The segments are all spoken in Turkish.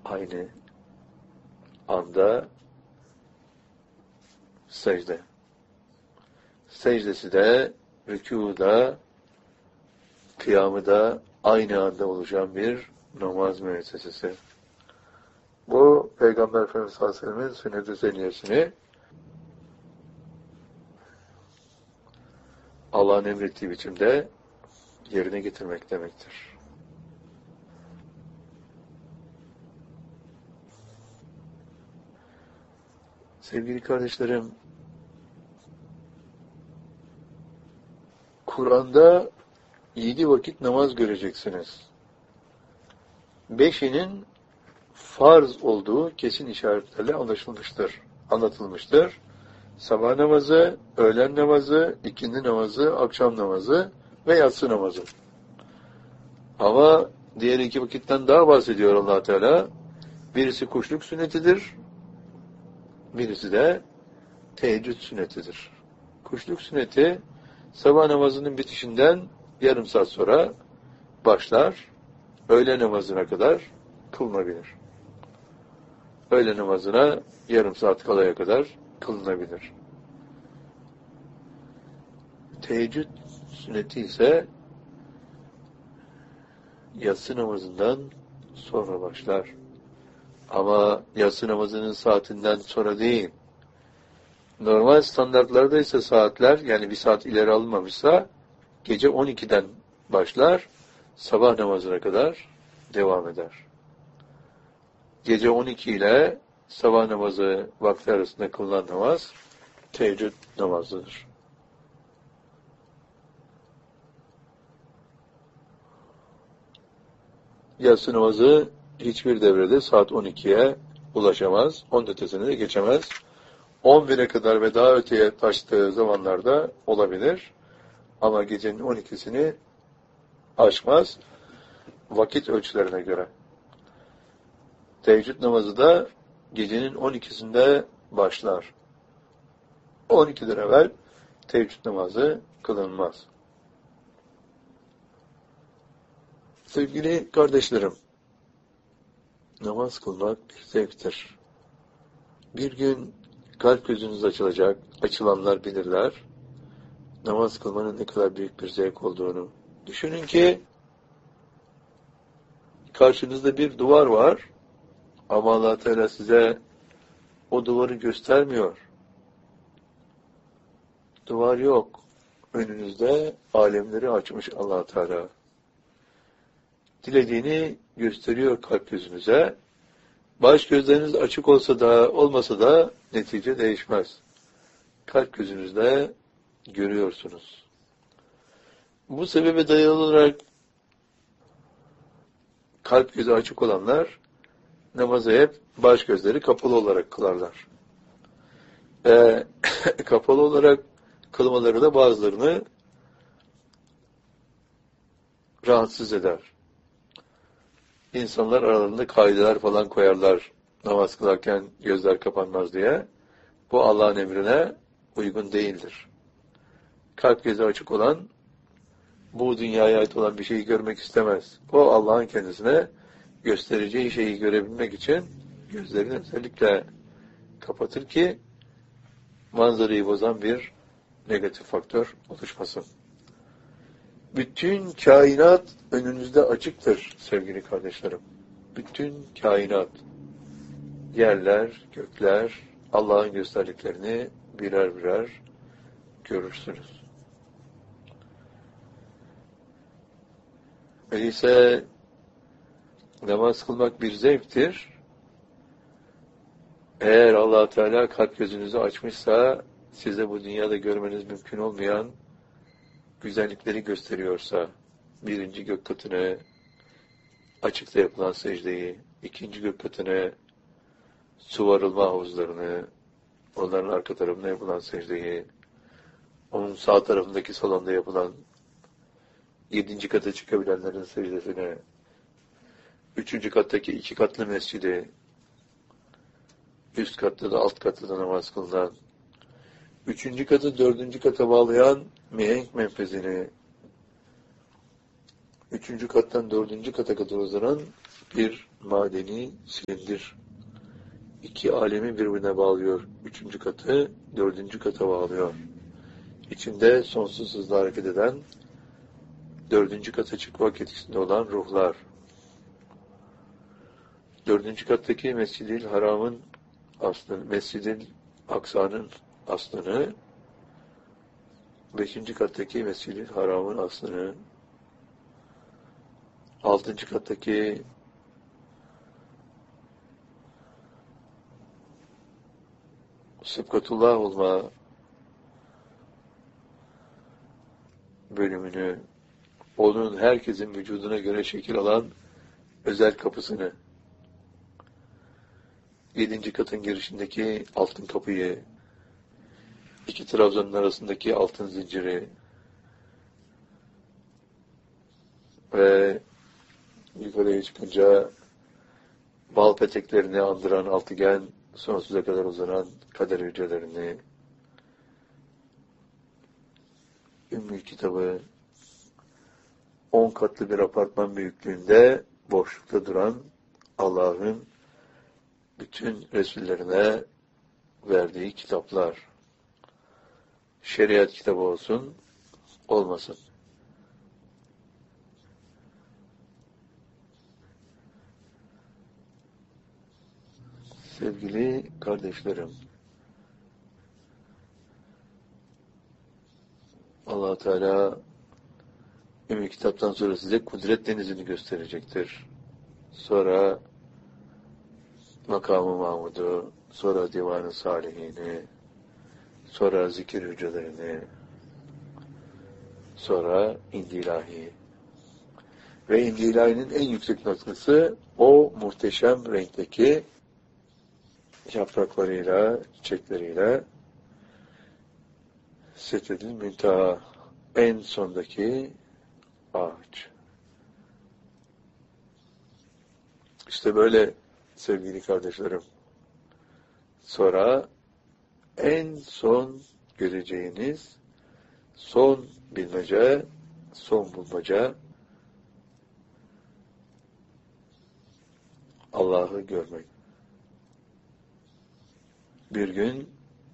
aynı anda secde. Secdesi de, rükû da, kıyamı da aynı anda oluşan bir namaz müessesesi. Bu Peygamber Efendimiz sallallahu aleyhi ve sellem'in sünnet-i seniyesini Allah'ın emrettiği biçimde yerine getirmek demektir. Sevgili kardeşlerim, Kur'an'da 7 vakit namaz göreceksiniz. 5'inin farz olduğu kesin işaretlerle anlatılmıştır. Sabah namazı, öğlen namazı, ikindi namazı, akşam namazı ve yatsı namazı. Ama diğer 2 vakitten daha bahsediyor Allah Teala. Birisi kuşluk sünnetidir, birisi de teheccüd sünnetidir. Kuşluk sünneti sabah namazının bitişinden yarım saat sonra başlar, öğle namazına kadar kılınabilir. Öğle namazına yarım saat kalaya kadar kılınabilir. Teheccüd sünneti ise yatsı namazından sonra başlar. Ama yatsı namazının saatinden sonra değil. Normal standartlarda ise saatler, yani bir saat ileri alınmamışsa gece 12'den başlar, sabah namazına kadar devam eder. Gece 12 ile sabah namazı vakti arasında kılınan namaz teheccüd namazıdır. Yatsı namazı hiçbir devrede saat 12'ye ulaşamaz. 10 ötesine de geçemez. 11'e kadar ve daha öteye taştığı zamanlarda olabilir. Ama gecenin 12'sini aşmaz. Vakit ölçülerine göre. Teheccüd namazı da gecenin 12'sinde başlar. 12'den evvel teheccüd namazı kılınmaz. Sevgili kardeşlerim, namaz kılmak bir zevktir. Bir gün kalp gözünüz açılacak, açılanlar bilirler. Namaz kılmanın ne kadar büyük bir zevk olduğunu. Düşünün ki karşınızda bir duvar var ama Allah Teala size o duvarı göstermiyor. Duvar yok. Önünüzde alemleri açmış Allah Teala. Dilediğini gösteriyor kalp gözünüze. Baş gözleriniz açık olsa da olmasa da netice değişmez. Kalp gözünüzde görüyorsunuz. Bu sebebe dayalı olarak kalp gözü açık olanlar namazı hep baş gözleri kapalı olarak kılarlar. Kapalı olarak kılmaları da bazılarını rahatsız eder. İnsanlar aralarında kaideler falan koyarlar namaz kılarken gözler kapanmaz diye. Bu Allah'ın emrine uygun değildir. Kalp gözü açık olan bu dünyaya ait olan bir şeyi görmek istemez. O Allah'ın kendisine göstereceği şeyi görebilmek için gözlerini özellikle kapatır ki manzarayı bozan bir negatif faktör oluşmasın. Bütün kainat önünüzde açıktır sevgili kardeşlerim. Bütün kainat, yerler, gökler, Allah'ın gösterdiklerini birer birer görürsünüz. Öyleyse namaz kılmak bir zevktir. Eğer Allah Teala kalp gözünüzü açmışsa, size bu dünyada görmeniz mümkün olmayan güzellikleri gösteriyorsa, birinci gök katını, açıkta yapılan secdeyi, ikinci gök katını, su varılma havuzlarını, onların arka tarafında yapılan secdeyi, onun sağ tarafındaki salonda yapılan 7. kata çıkabilenlerin secdesini, 3. kattaki 2 katlı mescidi, üst katta da alt katta da namaz kılınan, 3. katı 4. kata bağlayan mihenk menfezini, 3. kattan 4. kata kadar uzanan bir madeni silindir. İki alemi birbirine bağlıyor. Üçüncü katı dördüncü kata bağlıyor. İçinde sonsuz hızla hareket eden, dördüncü kata çıkmak etkisinde olan ruhlar. Dördüncü kattaki Mescid-i Haram'ın aslını, Mescid-i Aksa'nın aslını, beşinci kattaki Mescid-i Haram'ın aslını, altıncı kattaki Sıbgatullah olma bölümünü, onun herkesin vücuduna göre şekil alan özel kapısını, yedinci katın girişindeki altın kapıyı, iki trabzanın arasındaki altın zinciri ve yukarıya çıkınca bal peteklerini andıran altıgen, sonsuza kadar uzanan kader hücrelerini, Ümmü kitabı, 10 katlı bir apartman büyüklüğünde boşlukta duran Allah'ın bütün Resullerine verdiği kitaplar. Şeriat kitabı olsun, olmasın. Sevgili kardeşlerim, Allah Teala Ümmü kitaptan sonra size kudret denizini gösterecektir. Sonra makamı Mahmud'u, sonra divan-ı salihini, sonra zikir hücrelerini, sonra İndi-ilahi. Ve İndi-ilahinin en yüksek noktası o muhteşem renkteki yapraklarıyla, çiçekleriyle Sidretil Münteha, en sondaki ağaç. İşte böyle sevgili kardeşlerim. Sonra en son göreceğiniz son bilmece, son bulmaca Allah'ı görmek. Bir gün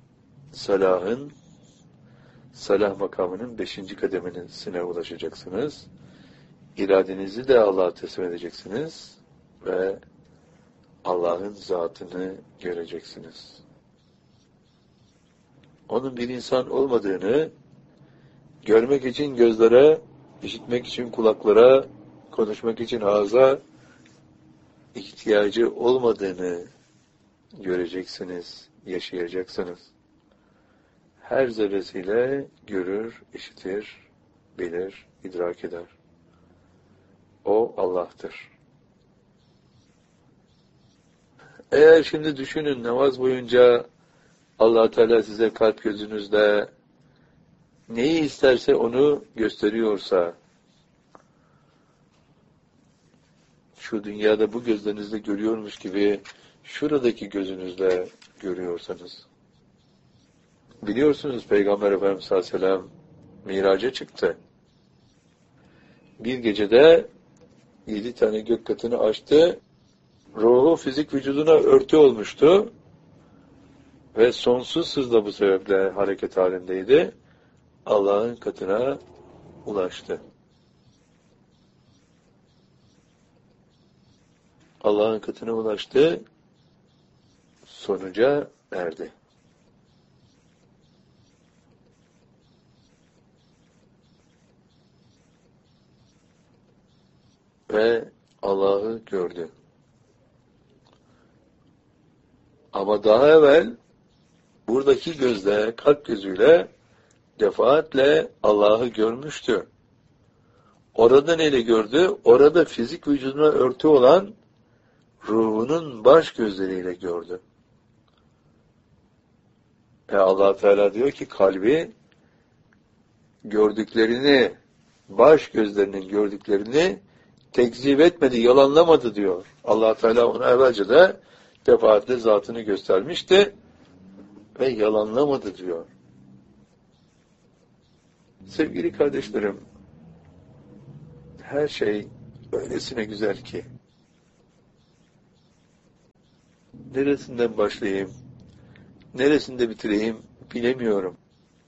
salah makamının 5. kademesine ulaşacaksınız. İradenizi de Allah'a teslim edeceksiniz ve Allah'ın zatını göreceksiniz. Onun bir insan olmadığını, görmek için gözlere, işitmek için kulaklara, konuşmak için ağza ihtiyacı olmadığını göreceksiniz, yaşayacaksınız. Her zerresiyle görür, işitir, bilir, idrak eder. O Allah'tır. Eğer şimdi düşünün, namaz boyunca Allah Teala size kalp gözünüzde neyi isterse onu gösteriyorsa, şu dünyada bu gözlerinizle görüyormuş gibi şuradaki gözünüzle görüyorsanız, biliyorsunuz Peygamber Efendimiz sallallahu aleyhi ve sellem miraca çıktı. Bir gecede 7 tane gök katını açtı. Ruhu fizik vücuduna örtü olmuştu. Ve sonsuz hızla bu sebeple hareket halindeydi. Allah'ın katına ulaştı. Allah'ın katına ulaştı. Sonuca erdi. Ve Allah'ı gördü. Ama daha evvel buradaki gözle, kalp gözüyle defaatle Allah'ı görmüştü. Orada neyle gördü? Orada fizik vücuduna örtü olan ruhunun baş gözleriyle gördü. Allah Teala diyor ki kalbi gördüklerini, baş gözlerinin gördüklerini tekzip etmedi, yalanlamadı diyor. Allah Teala ona evvelce de defaatle zatını göstermişti ve yalanlamadı diyor. Sevgili kardeşlerim, her şey öylesine güzel ki neresinden başlayayım, neresinde bitireyim bilemiyorum.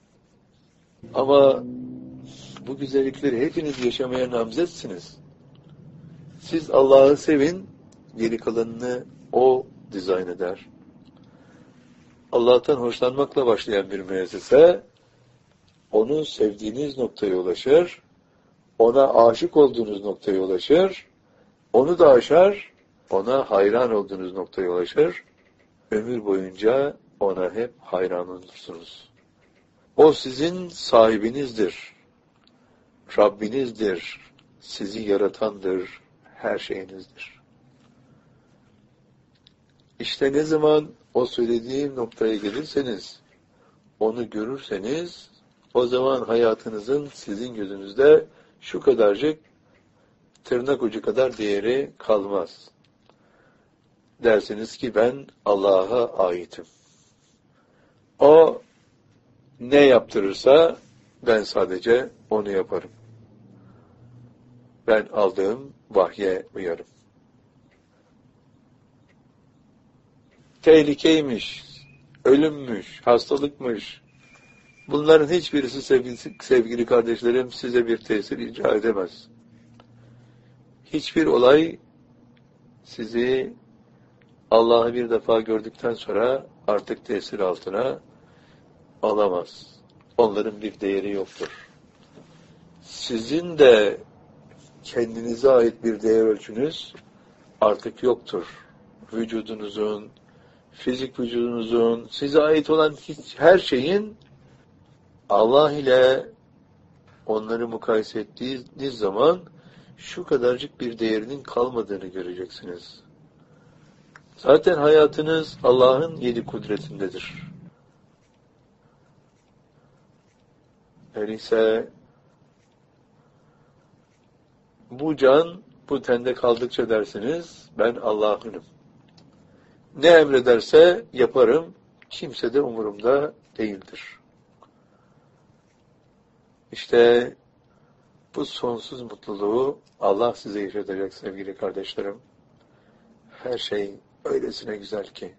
Ama bu güzellikleri hepiniz yaşamaya namzetsiniz. Siz Allah'ı sevin, geri kalanını O dizayn eder. Allah'tan hoşlanmakla başlayan bir müessese, onu sevdiğiniz noktaya ulaşır, ona aşık olduğunuz noktaya ulaşır, onu da aşar, ona hayran olduğunuz noktaya ulaşır, ömür boyunca ona hep hayran olursunuz. O sizin sahibinizdir, Rabbinizdir, sizi yaratandır, her şeyinizdir. İşte ne zaman o söylediğim noktaya gelirseniz, onu görürseniz, o zaman hayatınızın sizin gözünüzde şu kadarcık tırnak ucu kadar değeri kalmaz. Dersiniz ki ben Allah'a aitim. O ne yaptırırsa ben sadece onu yaparım. Ben aldığım vahye uyarım. Tehlikeymiş, ölümmüş, hastalıkmış. Bunların hiçbirisi sevgili kardeşlerim size bir tesir icra edemez. Hiçbir olay sizi Allah'ı bir defa gördükten sonra artık tesir altına alamaz. Onların bir değeri yoktur. Sizin de kendinize ait bir değer ölçünüz artık yoktur. Vücudunuzun, fizik vücudunuzun, size ait olan her şeyin Allah ile onları mukayese ettiğiniz zaman şu kadarcık bir değerinin kalmadığını göreceksiniz. Zaten hayatınız Allah'ın yedi kudretindedir. Öyleyse bu can bu tende kaldıkça dersiniz ben Allah'ınım. Ne emrederse yaparım, kimse de umurumda değildir. İşte bu sonsuz mutluluğu Allah size yaşatacak sevgili kardeşlerim. Her şey öylesine güzel ki.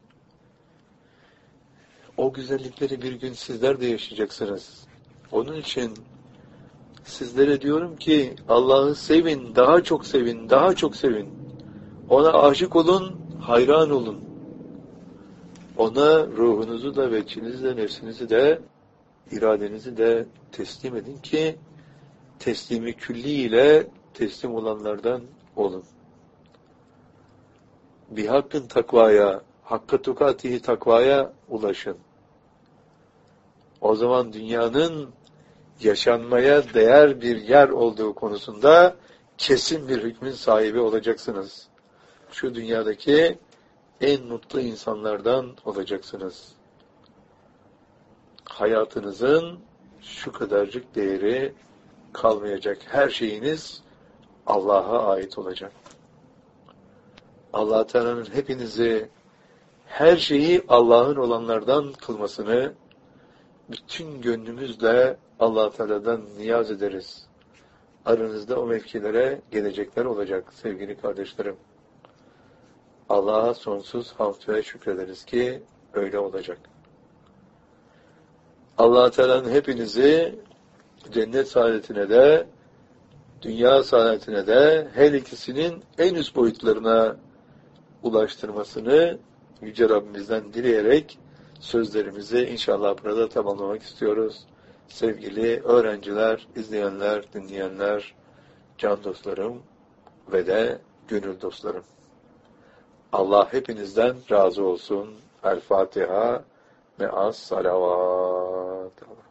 O güzellikleri bir gün sizler de yaşayacaksınız. Onun için sizlere diyorum ki Allah'ı sevin, daha çok sevin, daha çok sevin. Ona aşık olun, hayran olun. Ona ruhunuzu da, veçinizi de, nefsinizi de, iradenizi de teslim edin ki teslimi külli ile teslim olanlardan olun. Bir hakkın takvaya, hakka tukatihi takvaya ulaşın. O zaman dünyanın yaşanmaya değer bir yer olduğu konusunda kesin bir hükmün sahibi olacaksınız. Şu dünyadaki en mutlu insanlardan olacaksınız. Hayatınızın şu kadarcık değeri kalmayacak. Her şeyiniz Allah'a ait olacak. Allah Teala'nın hepinizi her şeyi Allah'ın olanlardan kılmasını bütün gönlümüzle Allah Teala'dan niyaz ederiz. Aranızda o mevkilere gelecekler olacak sevgili kardeşlerim. Allah'a sonsuz hamd ve şükrederiz ki öyle olacak. Allah Teala'nın hepinizi cennet saadetine de dünya saadetine de her ikisinin en üst boyutlarına ulaştırmasını Yüce Rabbimizden dileyerek sözlerimizi inşallah burada tamamlamak istiyoruz. Sevgili öğrenciler, izleyenler, dinleyenler, can dostlarım ve de gönül dostlarım. Allah hepinizden razı olsun. El Fatiha me'as salavat.